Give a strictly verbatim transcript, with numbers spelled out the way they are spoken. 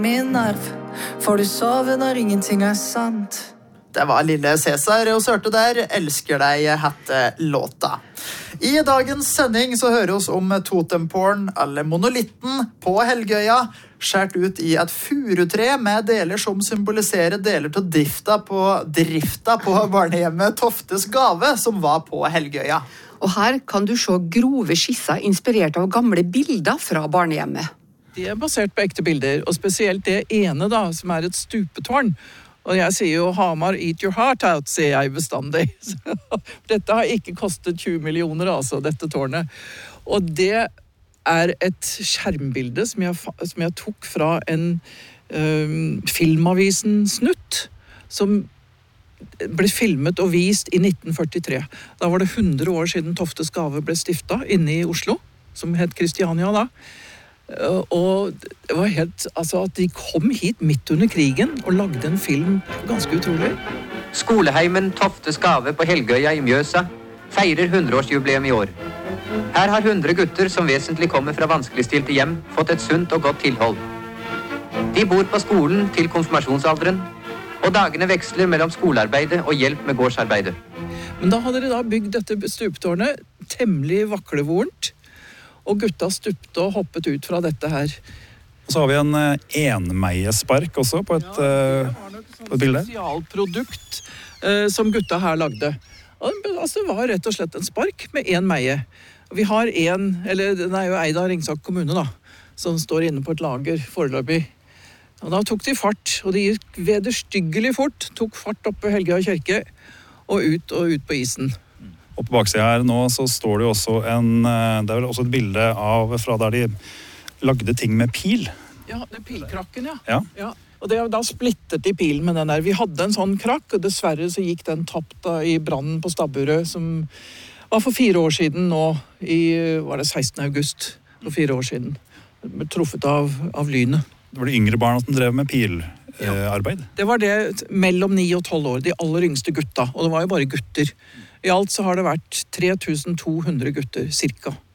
Min nerv, får du sove når ingenting er sant? Det var lille Cæsar og sørte der, elsker deg hette låta. I dagens sending så hører oss om totemporn, eller monolitten, på Helgøya, skjært ut i et furutre med deler som symboliserer deler til drifta på, drifta på barnehjemmet Toftes Gave, som var på Helgøya. Og her kan du se grove skisser inspirert av gamle bilder fra barnehjemmet. De er basert på ekte bilder, og spesielt det ene da, som er et stupetårn. Og jeg sier jo, Hamar, eat your heart out, sier jeg bestandig. Dette har ikke kostet tjue millioner, altså, dette tårnet. Og det er et skjermbilde som jeg, som jeg tok fra en um, Filmavisen Snutt, som ble filmet og vist i nitten førtitre. Da var det hundre år siden Toftes Gave ble stiftet inne i Oslo, som het Kristiania da. Og det var helt, altså at de kom hit midt under krigen og lagde en film ganske utrolig. Skoleheimen Toftes Gave på Helgøya i Mjøsa feirer hundreårsjubileum i år. Her har hundre gutter som vesentlig kommer fra vanskeligstilte hjem fått et sunt og godt tilhold. De bor på skolen til konfirmasjonsalderen, og dagene veksler mellom skolearbeidet og hjelp med gårdsarbeidet. Men da hadde de da bygd dette stupetårnet temmelig vaklevorent, og gutta stupte og hoppet ut fra dette her. Og så har vi en enmeiespark også på et, ja, på et bilde. Et spesialprodukt uh, som gutta her lagde. Og, altså, det var rett og slett en spark med en meie. Vi har en, eller den er jo eid av Ringsaker kommune da, som står inne på et lager foreløpig. Og da tok de fart, og de gikk vederstyggelig fort, tok fart opp på Helgøya kirke, og ut og ut på isen. Og på baksiden her nå så står det jo også en, det er vel også et bilde av fra der de lagde ting med pil. Ja, det er pilkrakken, ja. Ja. Ja. Og det, da splittet de pilen med den der. Vi hadde en sånn krakk, og dessverre så gikk den tapt da, i brannen på Stabburet, som var for fire år siden nå, i, var det sekstende august, for fire år siden. Det ble truffet av, av lynet. Det var de yngre barna som drev med pilarbeid? Ja. Det var det mellom ni og tolv år, de aller yngste gutta, og det var jo bare gutter. I alt så har det vært tre tusen to hundre gutter, cirka.